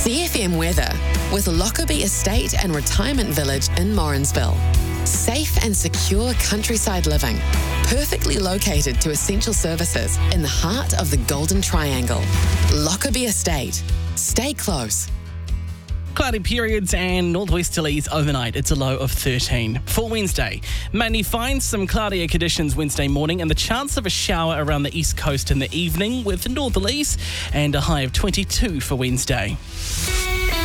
CFM weather with Lockerbie Estate and Retirement Village in Morrinsville. Safe and secure countryside living, perfectly located to essential services in the heart of the Golden Triangle. Lockerbie Estate. Stay close. Cloudy periods and northwesterlies overnight. It's a low of 13. For Wednesday, mainly fine, some cloudier conditions Wednesday morning and the chance of a shower around the east coast in the evening with northerlies and a high of 22 for Wednesday.